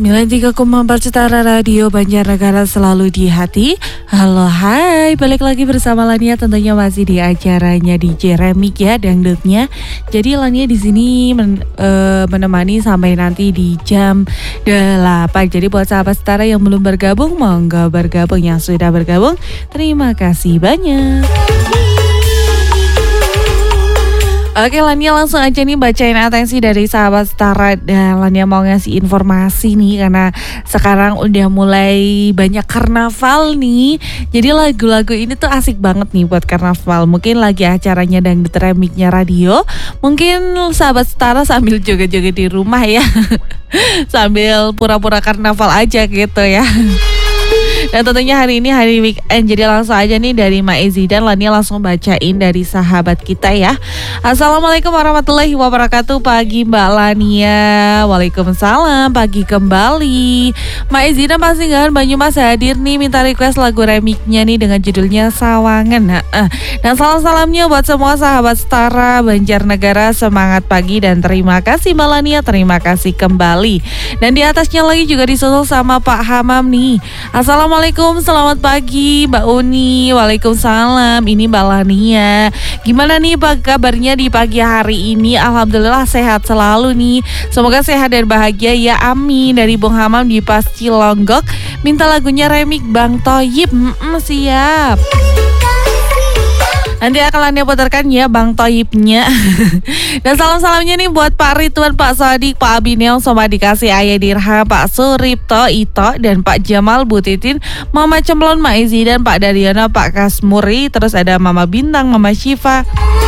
93,4 Cetara Radio Banjarnegara selalu di hati. Halo hai, balik lagi bersama Lania, tentunya masih di acaranya DJ Remix ya, dangdutnya. Jadi Lania di sini menemani sampai nanti di jam 8. Jadi buat sahabat Setara yang belum bergabung, monggo bergabung. Yang sudah bergabung, terima kasih banyak. Oke, Lania langsung aja nih bacain atensi dari sahabat Setara. Dan Lania mau ngasih informasi nih, karena sekarang udah mulai banyak karnaval nih. Jadi lagu-lagu ini tuh asik banget nih buat karnaval. Mungkin lagi acaranya dangdut remixnya radio, mungkin sahabat Setara sambil joget-joget di rumah ya. Sambil pura-pura karnaval aja gitu ya. Dan tentunya hari ini hari weekend, jadi langsung aja nih dari Maizi dan Lania langsung bacain dari sahabat kita ya. Assalamualaikum warahmatullahi wabarakatuh. Pagi Mbak Lania. Waalaikumsalam, pagi kembali. Maizi dan Pasinggahan Banyumas hadir nih, minta request lagu remixnya nih dengan judulnya Sawangan. Dan salam-salamnya buat semua sahabat Setara Banjarnegara, semangat pagi dan terima kasih Mbak Lania, terima kasih kembali. Dan di atasnya lagi juga disusul sama Pak Hamam nih. Assalamualaikum, selamat pagi Mbak Uni. Waalaikumsalam, ini Mbak Lania. Gimana nih Pak kabarnya di pagi hari ini? Alhamdulillah sehat selalu nih. Semoga sehat dan bahagia ya, amin. Dari Bung Hamam di Pasci Longgok, minta lagunya remix Bang Toyib. Siap. Nanti akan Lania putarkan ya Bang Toyibnya. Dan salam-salamnya nih buat Pak Ridwan, Pak Sodik, Pak Abineong, Sobat Dikasih, Ayah Dirham, Pak Suripto, Ito, dan Pak Jamal, Bu Titin, Mama Cemplon, Maizi, dan Pak Daryono, Pak Kasmuri. Terus ada Mama Bintang, Mama Syifa.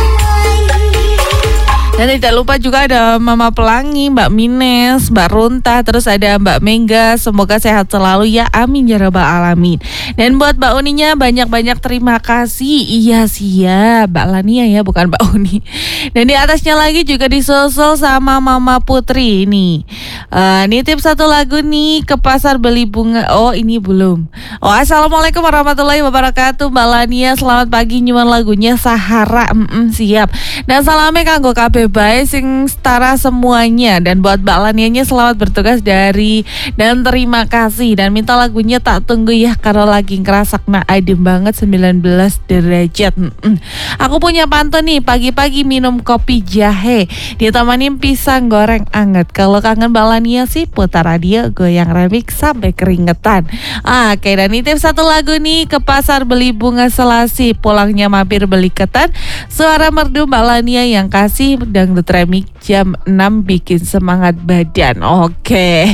Dan tidak lupa juga ada Mama Pelangi, Mbak Mines, Mbak Runta, terus ada Mbak Mengga. Semoga sehat selalu ya, amin ya rabbal alamin. Dan buat Mbak Uninya banyak-banyak terima kasih. Iya siap, Mbak Lania ya, bukan Mbak Uni. Dan di atasnya lagi juga disusul sama Mama Putri nih. Nitip satu lagu nih ke pasar beli bunga. Oh ini belum. Oh assalamualaikum warahmatullahi wabarakatuh Mbak Lania. Selamat pagi, nyuman lagunya Sahara. Siap. Dan salamnya kanggo KB baik sing Setara semuanya. Dan buat Mbak Lanianya selamat bertugas dan terima kasih. Dan minta lagunya Tak Tunggu ya, karena lagi ngerasak adem banget 19 derajat. Aku punya pantun nih, pagi-pagi minum kopi jahe ditemanin pisang goreng anget. Kalau kangen Mbak Lania sih putar radio goyang remix sampai keringetan. Oke, dan nitip satu lagu nih ke pasar beli bunga Selasi, pulangnya mampir beli ketan, suara merdu Mbak Lania yang kasih dangdut remix jam 6 bikin semangat badan. Oke.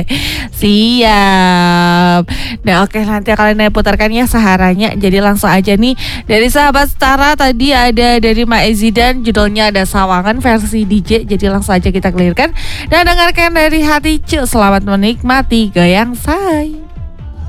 Siap. Nah oke, nanti kalian putarkannya Saharanya. Jadi langsung aja nih dari sahabat Setara tadi ada dari Maizi dan judulnya ada Sawangan versi DJ. Jadi langsung aja kita clearkan dan dengarkan dari hati cu. Selamat menikmati goyang say.